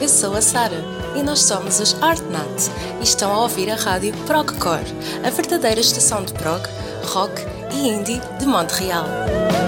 eu sou a Sara e nós somos os Artnut e estão a ouvir a rádio Progcore, a verdadeira estação de prog, rock e indie de Montreal.